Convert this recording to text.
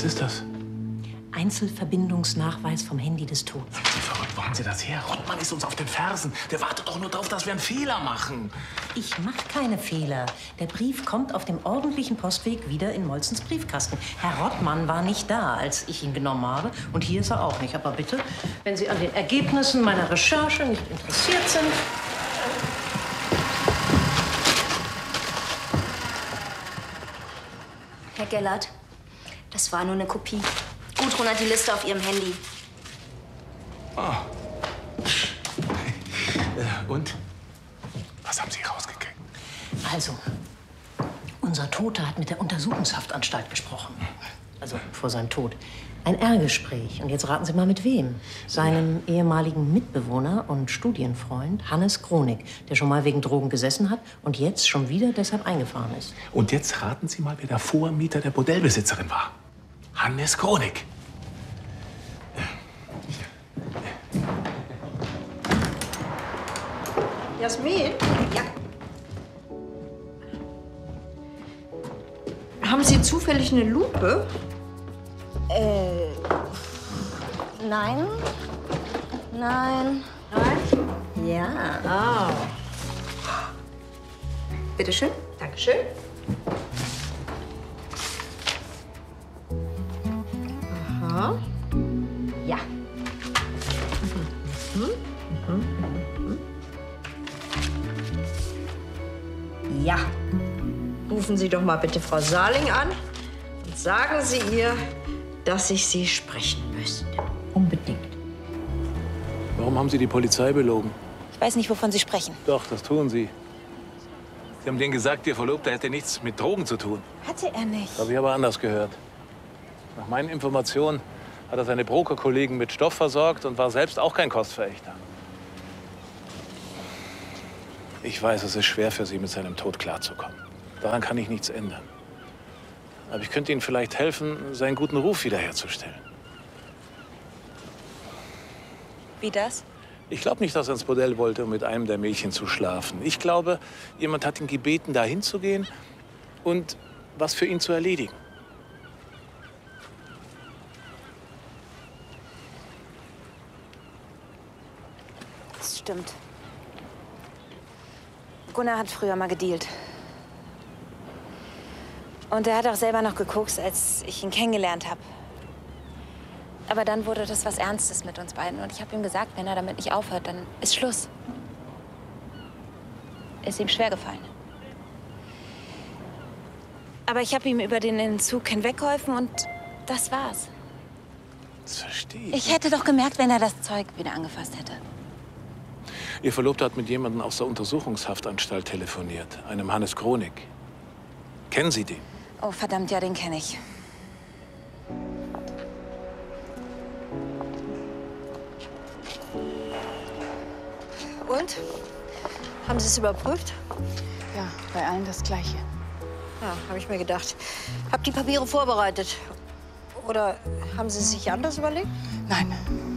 Was ist das? Einzelverbindungsnachweis vom Handy des Toten. Sind Sie verrückt? Wo haben Sie das her? Rottmann ist uns auf den Fersen. Der wartet doch nur darauf, dass wir einen Fehler machen. Ich mache keine Fehler. Der Brief kommt auf dem ordentlichen Postweg wieder in Molzens Briefkasten. Herr Rottmann war nicht da, als ich ihn genommen habe. Und hier ist er auch nicht. Aber bitte, wenn Sie an den Ergebnissen meiner Recherche nicht interessiert sind... Herr Gellert, das war nur eine Kopie. Gudrun hat die Liste auf ihrem Handy. Ah. Und? Was haben Sie rausgekriegt? Also, unser Toter hat mit der Untersuchungshaftanstalt gesprochen. Also vor seinem Tod. Ein R-Gespräch. Und jetzt raten Sie mal mit wem? Seinem ehemaligen Mitbewohner und Studienfreund Hannes Kronig, der schon mal wegen Drogen gesessen hat und jetzt schon wieder deshalb eingefahren ist. Und jetzt raten Sie mal, wer der Vormieter der Bordellbesitzerin war. Hannes Kronig. Jasmin? Ja. Haben Sie zufällig eine Lupe? Nein. Nein. Nein? Ja. Ah. Bitte schön. Dankeschön. Aha. Ja. Ja. Rufen Sie doch mal bitte Frau Saling an und sagen Sie ihr, dass ich Sie sprechen müsste. Unbedingt. Warum haben Sie die Polizei belogen? Ich weiß nicht, wovon Sie sprechen. Doch, das tun Sie. Sie haben denen gesagt, Ihr Verlobter hätte nichts mit Drogen zu tun. Hatte er nicht. Habe ich aber anders gehört. Nach meinen Informationen hat er seine Brokerkollegen mit Stoff versorgt und war selbst auch kein Kostverächter. Ich weiß, es ist schwer für Sie, mit seinem Tod klarzukommen. Daran kann ich nichts ändern. Aber ich könnte Ihnen vielleicht helfen, seinen guten Ruf wiederherzustellen. Wie das? Ich glaube nicht, dass er ins Bordell wollte, um mit einem der Mädchen zu schlafen. Ich glaube, jemand hat ihn gebeten, da hinzugehen und was für ihn zu erledigen. Das stimmt. Gunnar hat früher mal gedealt. Und er hat auch selber noch gekokst, als ich ihn kennengelernt habe. Aber dann wurde das was Ernstes mit uns beiden. Und ich habe ihm gesagt, wenn er damit nicht aufhört, dann ist Schluss. Ist ihm schwer gefallen. Aber ich habe ihm über den Entzug hinweggeholfen und das war's. Das verstehe ich. Ich hätte doch gemerkt, wenn er das Zeug wieder angefasst hätte. Ihr Verlobter hat mit jemandem aus der Untersuchungshaftanstalt telefoniert, einem Hannes Kronig. Kennen Sie den? Oh, verdammt, ja, den kenne ich. Und? Haben Sie es überprüft? Ja, bei allen das Gleiche. Ja, habe ich mir gedacht. Hab die Papiere vorbereitet. Oder haben Sie sich anders überlegt? Nein,